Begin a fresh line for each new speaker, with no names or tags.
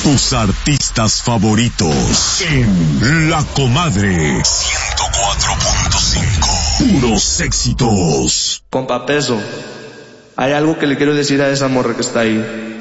Tus artistas favoritos en La Comadre 104.5. Puros éxitos.
Compa Peso, hay algo que le quiero decir a esa morra que está ahí.